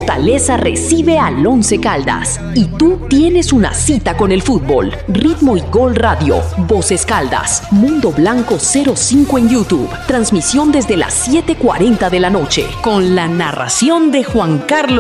Fortaleza recibe al Once Caldas y tú tienes una cita con el fútbol. Ritmo y Gol Radio, Voces Caldas, Mundo Blanco 05 en YouTube. Transmisión desde las 7:40 de la noche con la narración de Juan Carlos